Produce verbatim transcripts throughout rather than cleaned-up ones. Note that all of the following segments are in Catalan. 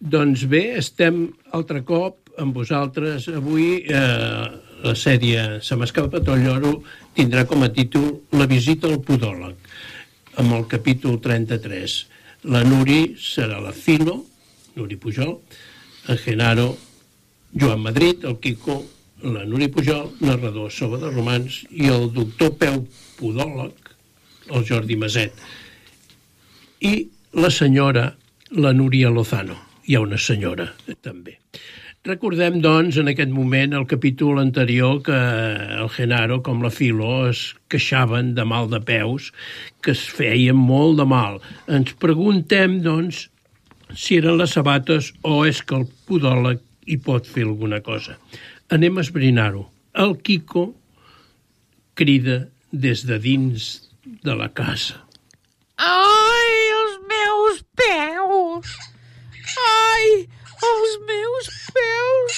Doncs bé, estem altre cop amb vosaltres. Avui eh, la sèrie Se m'escapa tot lloro tindrà com a títol La visita al podòleg, amb el capítol trenta-tres. La Nuri serà la Filo, Nuri Pujol, en Genaro, Joan Madrid, el Quico, la Nuri Pujol, narrador Soba de Romans, i el doctor Peu podòleg, el Jordi Maset. I la senyora, la Núria Lozano. Hi ha una senyora, també. Recordem, doncs, en aquest moment el capítol anterior que el Genaro com la Filo es queixaven de mal de peus, que es feien molt de mal. Ens preguntem, doncs, si eren les sabates o és que el podòleg hi pot fer alguna cosa. Anem a esbrinar-ho. El Quico crida des de dins de la casa. Ai, els meus peus! Ai, els meus peus!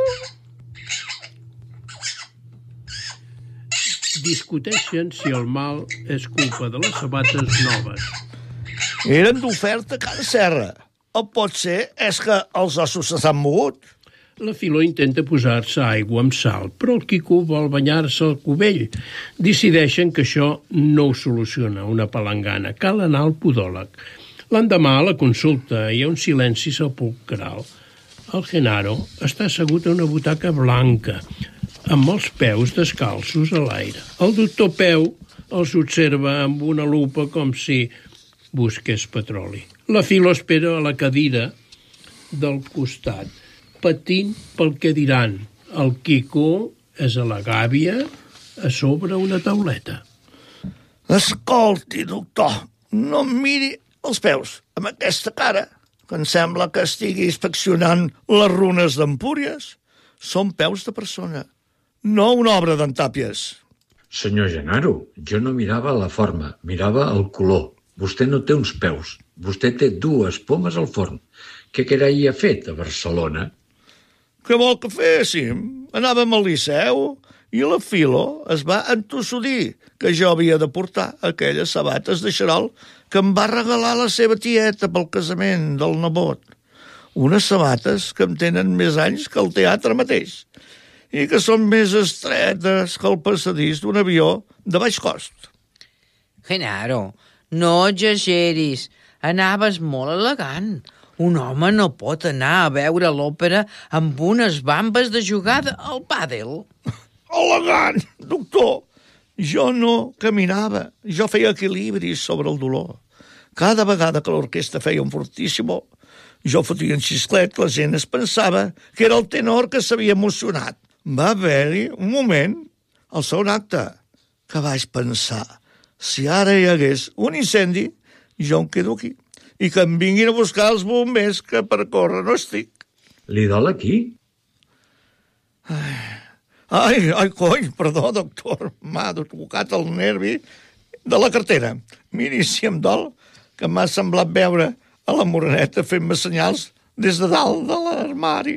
Discuteixen si el mal és culpa de les sabates noves. Eren d'oferta a Can Serra. O pot ser és que els ossos s'han mogut. La Filo intenta posar-se aigua amb sal, però el Quico vol banyar-se al cubell. Decideixen que això no ho soluciona una palangana. Cal anar al podòleg. L'endemà, a la consulta, hi ha un silenci sepulcral. El Genaro està assegut a una butaca blanca, amb els peus descalços a l'aire. El doctor Peu els observa amb una lupa com si busqués petroli. La Filo espera a la cadira del costat, patint pel que diran. El Quico és a la gàbia a sobre una tauleta. Escolti, doctor, no em miri els peus amb aquesta cara, que em sembla que estigui inspeccionant les runes d'Empúries. Són peus de persona, no una obra d'en Tàpies. Senyor Genaro, jo no mirava la forma, mirava el color. Vostè no té uns peus, vostè té dues pomes al forn. Què carai ha fet a Barcelona? Què vol que féssim? Anàvem al Liceu i la Filo es va entossudir que jo havia de portar aquelles sabates de xarol que em va regalar la seva tieta pel casament del nebot. Unes sabates que em tenen més anys que el teatre mateix i que són més estretes que el passadís d'un avió de baix cost. Genaro, no exageris. Anaves molt elegant. Un home no pot anar a veure l'òpera amb unes bambes de jugada al pàdel. Elegant, doctor! Jo no caminava, jo feia equilibris sobre el dolor. Cada vegada que l'orquestra feia un fortíssimo, jo fotia un xisclet, la gent es pensava que era el tenor que s'havia emocionat. Va haver-hi un moment, al segon acte, que vaig pensar, si ara hi hagués un incendi, jo em quedo aquí, i que em vinguin a buscar els bombers que per córrer no estic. Li dol aquí? Ai... Ai, ai, coi, perdó, doctor, m'ha tocat el nervi de la cartera. Miri, si em dol, que m'ha semblat veure a la Moreneta fent-me senyals des de dalt de l'armari.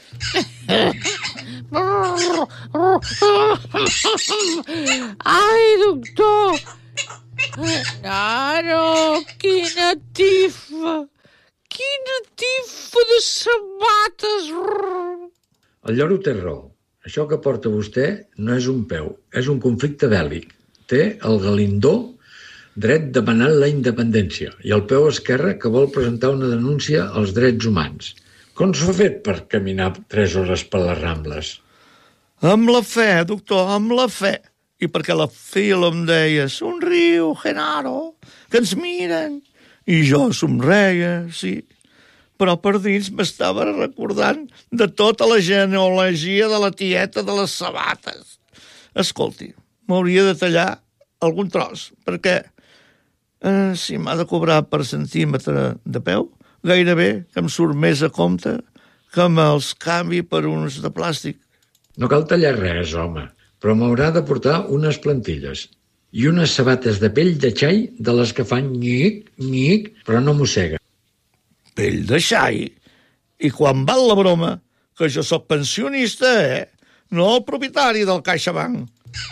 Ai, doctor! Genaro, quina tifa! Quina tifa de sabates! El lloro té raó. Això que porta vostè no és un peu, és un conflicte bèl·lic. Té el galindó dret demanant la independència i el peu esquerre que vol presentar una denúncia als drets humans. Com s'ho ha fet per caminar tres hores per les Rambles? Amb la fe, doctor, amb la fe. I perquè la Filo em deia, somriu, Genaro, que ens miren. I jo somreia, sí. Però per dins m'estava recordant de tota la genealogia de la tieta de les sabates. Escolti, m'hauria de tallar algun tros, perquè eh, si m'ha de cobrar per centímetre de peu, gairebé que em surt més a compte que me'ls canvi per uns de plàstic. No cal tallar res, home, però m'haurà de portar unes plantilles i unes sabates de pell de xai de les que fan nyic, nyic, però no mossega. Pell de xai? I quan val la broma, que jo sóc pensionista, eh? No el propietari del CaixaBank.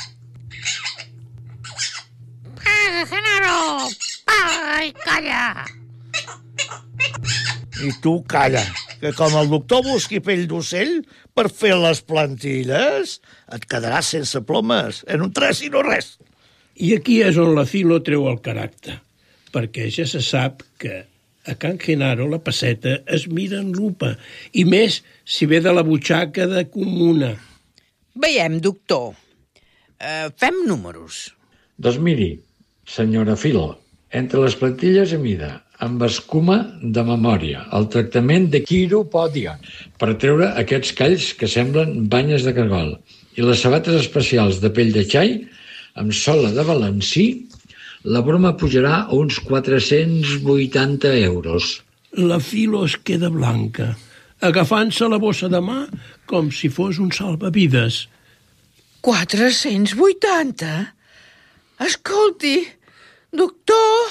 Paga, Genaro! Paga i calla! I tu calla, que com el doctor busqui pell d'ocell per fer les plantilles, et quedaràs sense plomes, en un tres i no res. I aquí és on la Filo treu el caràcter, perquè ja se sap que a Can Genaro la pesseta es mira en lupa, i més si ve de la butxaca de comuna. Veiem, doctor. Uh, fem números. Doncs miri, senyora Filo, entre les plantilles a mida, amb escuma de memòria, el tractament de quiropòdia per treure aquests calls que semblen banyes de cargol i les sabates especials de pell de xai amb sola de valencí, la broma pujarà a uns quatre-cents vuitanta euros. La Filo es queda blanca, agafant-se la bossa de mà com si fos un salvavides. quatre-cents vuitanta? Escolti, doctor,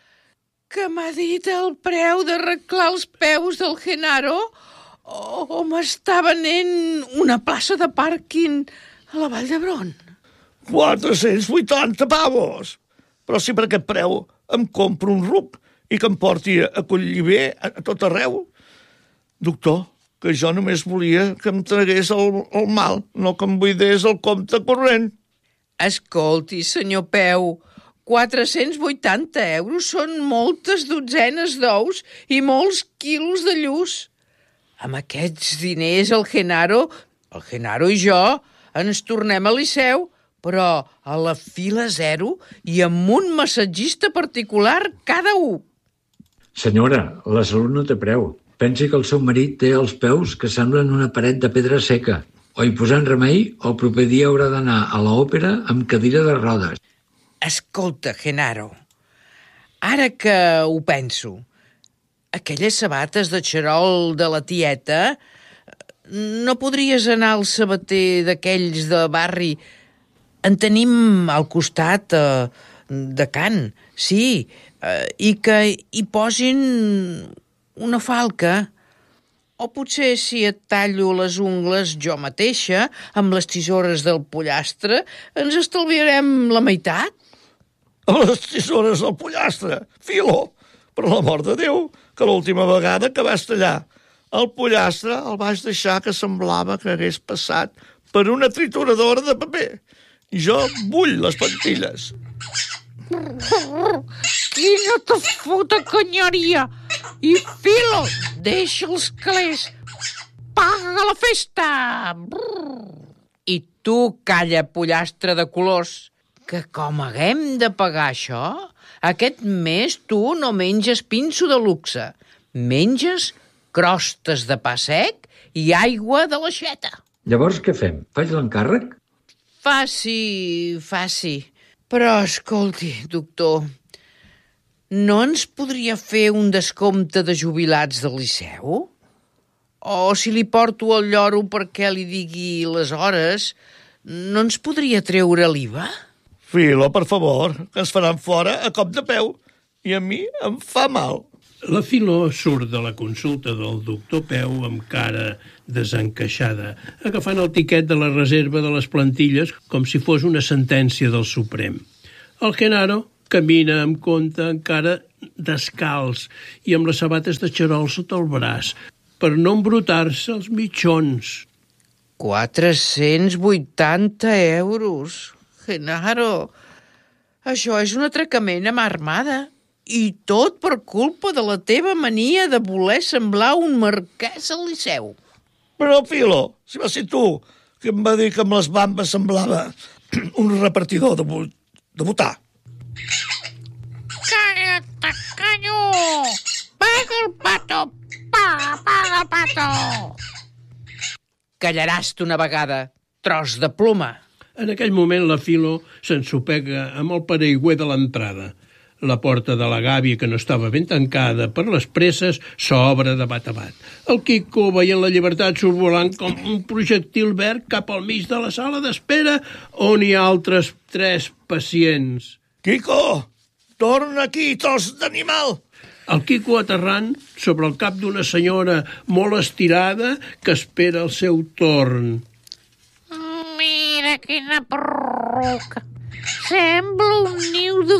que m'ha dit el preu d'arreglar els peus del Genaro o, o m'està venent una plaça de pàrquing a la Vall d'Hebron. quatre-cents vuitanta pavos! Però si per aquest preu em compro un ruc i que em porti a Collibé a, a tot arreu. Doctor, que jo només volia que em tragués el, el mal, no que em buidés el compte corrent. Escolti, senyor Peu, quatre-cents vuitanta euros són moltes dotzenes d'ous i molts quilos de lluç. Amb aquests diners el Genaro, el Genaro i jo, ens tornem a Liceu, però a la fila zero i amb un massatgista particular cada un. Senyora, la salut no té preu. Pensi que el seu marit té els peus que semblen una paret de pedra seca. O hi posant remei, el proper dia haurà d'anar a l'òpera amb cadira de rodes. Escolta, Genaro, ara que ho penso, aquelles sabates de xarol de la tieta, no podries anar al sabater d'aquells de barri? En tenim al costat eh, de Can, sí, eh, i que hi posin una falca. O potser si et tallo les ungles jo mateixa, amb les tisores del pollastre, ens estalviarem la meitat. Amb les tisores del pollastre? Filo, per l'amor de Déu, que l'última vegada que vas tallar el pollastre el vaig deixar que semblava que hagués passat per una trituradora de paper. Jo vull les plantilles. Quina tafuta canyaria! I Filo, deixa els calés. Paga la festa! I tu calla, pollastre de colors, que com haguem de pagar això, aquest mes tu no menges pinso de luxe. Menges crostes de pa sec i aigua de l'aixeta. Llavors què fem? Faig l'encàrrec? Faci, faci. Però, escolti, doctor, no ens podria fer un descompte de jubilats del Liceu? O si li porto el lloro perquè li digui les hores, no ens podria treure l'I V A? Filo, per favor, que ens faran fora a cop de peu. I a mi em fa mal. La Filo surt de la consulta del doctor Peu amb cara desencaixada, agafant el tiquet de la reserva de les plantilles com si fos una sentència del Suprem. El Genaro camina amb compte encara descalç i amb les sabates de xarol sota el braç, per no embrutar-se els mitjons. quatre-cents vuitanta euros. Genaro, això és un atracament a mà armada. I tot per culpa de la teva mania de voler semblar un marquès al Liceu. Però, Filo, si va ser tu que em va dir que amb les bambes semblava un repartidor de, bu de votar. Calla't, tacanyo! Paga el pato! Paga, paga el pato! Callaràs-te una vegada, tros de ploma. En aquell moment la Filo s'ensopega amb el paraigüer de l'entrada. La porta de la gàbia, que no estava ben tancada per les presses, s'obre de bat a bat. El Quico, veient la llibertat, surt volant com un projectil verd cap al mig de la sala d'espera on hi ha altres tres pacients. Quico, torna aquí, tros d'animal! El Quico aterrant sobre el cap d'una senyora molt estirada que espera el seu torn. Mira quina perruca. Sembla un niu de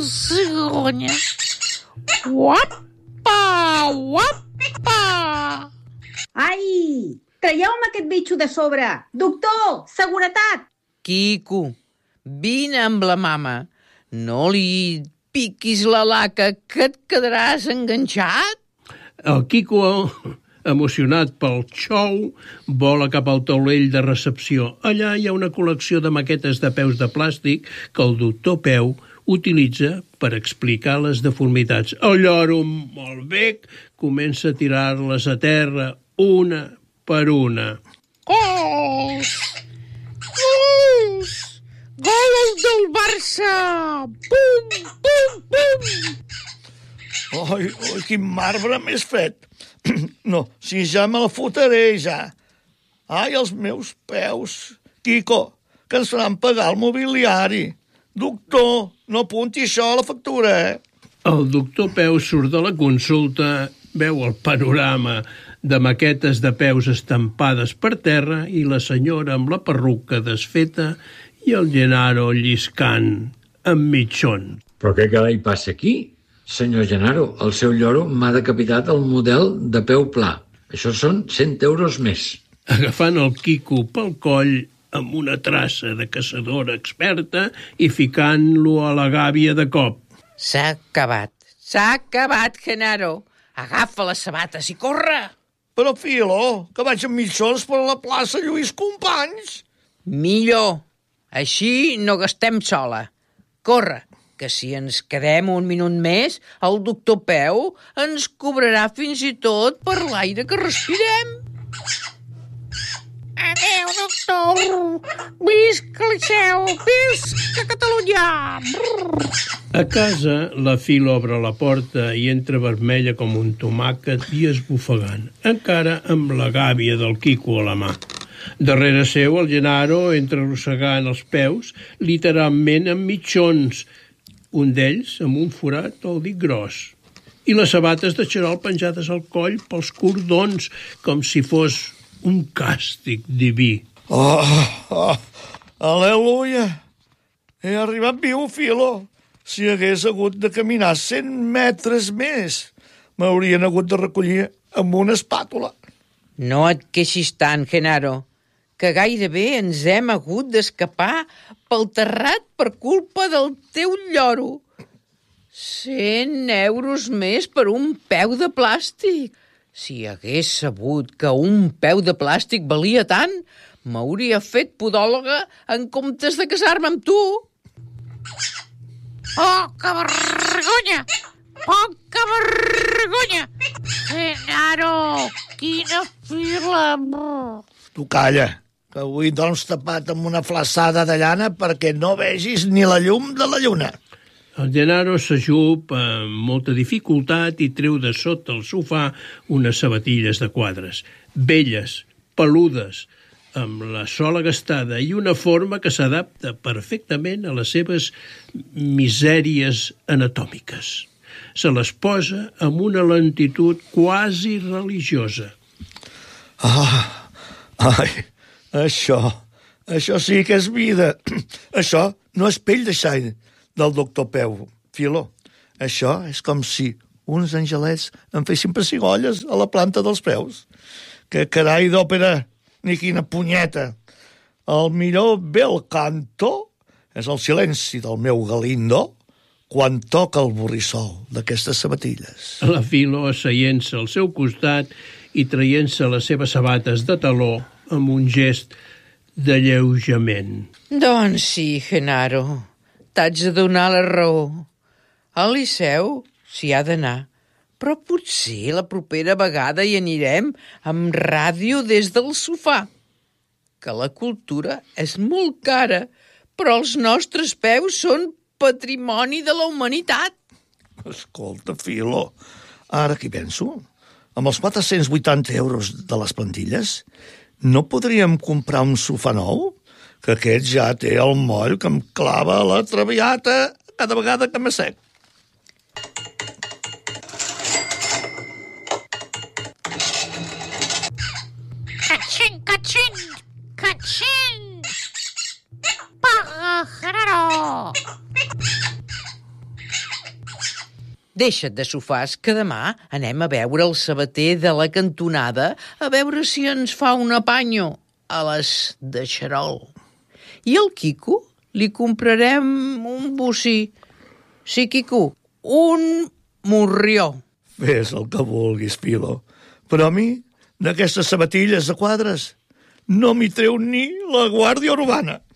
cigonya. Guapa, guapa. Ai! Traieu-me aquest bitxo de sobre! Doctor! Seguretat! Quico, vine amb la mama. No li piquis la laca, que et quedaràs enganxat. El Quico, emocionat pel xou, vola cap al taulell de recepció. Allà hi ha una col·lecció de maquetes de peus de plàstic que el doctor Peu utilitza per explicar les deformitats. El lloro, molt bec, comença a tirar-les a terra una per una. Gols! Gols! Gols del Barça! Pum, pum, pum! Ai, ai, quin marbre més fet. No, si ja me la fotré, ja. Ai, els meus peus. Quico, que ens faran pagar el mobiliari. Doctor, no apunti això a la factura, eh? El doctor Peu surt de la consulta, veu el panorama de maquetes de peus estampades per terra i la senyora amb la perruca desfeta i el Gennaro lliscant amb mitjón. Però què carai passa aquí? Senyor Gennaro, el seu lloro m'ha decapitat el model de peu pla. Això són cent euros més. Agafant el Quico pel coll amb una traça de caçadora experta i ficant-lo a la gàbia de cop. S'ha acabat. S'ha acabat, Gennaro. Agafa les sabates i corre. Però, Filo, que vaig amb mitjons per la plaça Lluís Companys. Millor. Així no gastem sola. Corre, que si ens quedem un minut més, el doctor Peu ens cobrarà fins i tot per l'aire que respirem. Adéu, doctor! Visca el Liceu! Visca Catalunya! A casa, la Filo obre la porta i entra vermella com un tomàquet i esbufegant, encara amb la gàbia del Quico a la mà. Darrere seu, el Gennaro entra arrossegant els peus, literalment amb mitjons, un d'ells amb un forat al dit gros, i les sabates de xarol penjades al coll pels cordons, com si fos un càstig diví. Oh, oh, al·leluia! He arribat viu, Filo. Si hagués hagut de caminar cent metres més, m'haurien hagut de recollir amb una espàtula. No et queixis tant, Gennaro, que gairebé ens hem hagut d'escapar pel terrat per culpa del teu lloro. Cent euros més per un peu de plàstic. Si hagués sabut que un peu de plàstic valia tant, m'hauria fet podòloga en comptes de casar-me amb tu. Poca vergonya! Poca vergonya! Gennaro, quina fila! Tu calla, que avui dorms tapat amb una flaçada de llana perquè no vegis ni la llum de la lluna. El Gennaro s'ajup amb molta dificultat i treu de sota el sofà unes sabatilles de quadres, velles, peludes, amb la sola gastada i una forma que s'adapta perfectament a les seves misèries anatòmiques. Se les posa amb una lentitud quasi religiosa. Ah, ai, això, això sí que és vida. Això no és pell de xai del doctor Peu, Filo. Això és com si uns angelets em fessin pessigolles a la planta dels peus. Que carai d'òpera, ni quina punyeta. El millor bel canto és el silenci del meu Galindo quan toca el borrissol d'aquestes sabatilles. La Filo asseient-se al seu costat i traient-se les seves sabates de taló amb un gest d'alleujament. Doncs sí, Gennaro, t'haig de donar la raó. Al Liceu s'hi ha d'anar, però potser la propera vegada hi anirem amb ràdio des del sofà. Que la cultura és molt cara, però els nostres peus són patrimoni de la humanitat. Escolta, Filo, ara que hi penso, amb els quatre-cents vuitanta euros de les plantilles, no podríem comprar un sofà nou? Que aquest ja té el moll que em clava a la traviata cada vegada que m'assec. Catxin, catxin, catxin! Paga, Gennaro! Deixa't de sofàs, que demà anem a veure el sabater de la cantonada a veure si ens fa un apanyo a les de xarol. I al Quico li comprarem un bocí. Sí, Quico, un morrió. Fes el que vulguis, Pilo. Però a mi, d'aquestes sabatilles de quadres, no m'hi treu ni la Guàrdia Urbana.